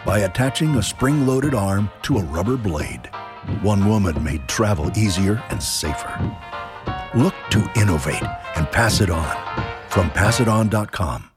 by attaching a spring-loaded arm to a rubber blade. One woman made travel easier and safer. Look to innovate and pass it on. From PassItOn.com.